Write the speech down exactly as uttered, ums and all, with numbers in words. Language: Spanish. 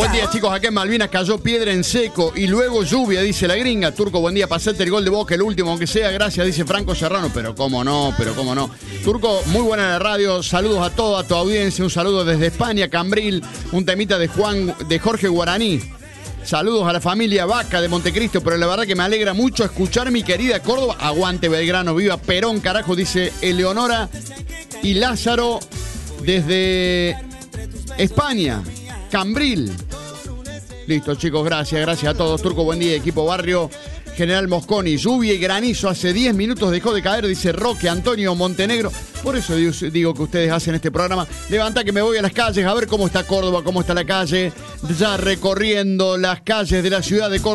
Buen día, chicos. Acá en Malvinas cayó piedra en seco y luego lluvia, dice la gringa. Turco, buen día. Pasate el gol de Boca, el último, aunque sea. Gracias, dice Franco Serrano. Pero cómo no, pero cómo no. Turco, muy buena la radio. Saludos a toda tu audiencia. Un saludo desde España, Cambril. Un temita de Juan, de Jorge Guaraní. Saludos a la familia Vaca de Montecristo, pero la verdad que me alegra mucho escuchar mi querida Córdoba. Aguante Belgrano, viva Perón, carajo, dice Eleonora y Lázaro desde España, Cambril. Listo, chicos, gracias, gracias a todos. Turco, buen día, equipo barrio. General Mosconi, lluvia y granizo hace diez minutos dejó de caer, dice Roque Antonio Montenegro. Por eso digo, digo que ustedes hacen este programa. Levanta que me voy a las calles a ver cómo está Córdoba, cómo está la calle. Ya recorriendo las calles de la ciudad de Córdoba.